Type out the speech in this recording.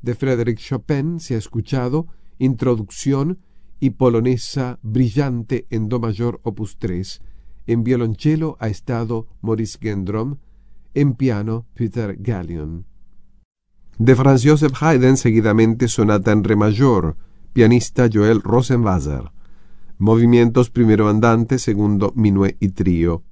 De Frédéric Chopin se ha escuchado Introducción y Polonesa brillante en Do mayor opus 3. En violonchelo ha estado Maurice Gendron, en piano Peter Gallion. De Franz Joseph Haydn seguidamente sonata en re mayor, pianista Joel Rosenwasser. Movimientos primero andante, segundo minué y trío.